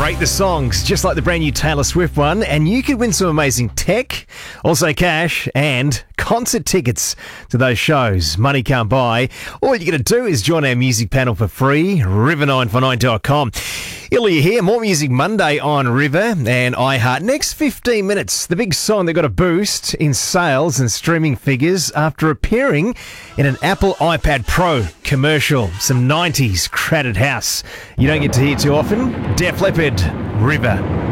Rate the songs, just like the brand new Taylor Swift one, and you could win some amazing tech, also cash, and concert tickets to those shows money can't buy. All you got to do is join our music panel for free, river949.com. Ilya here, more Music Monday on River and iHeart. Next 15 minutes, the big song that got a boost in sales and streaming figures after appearing in an Apple iPad Pro commercial. Some 90s crowded house you don't get to hear too often. Def Leppard, River.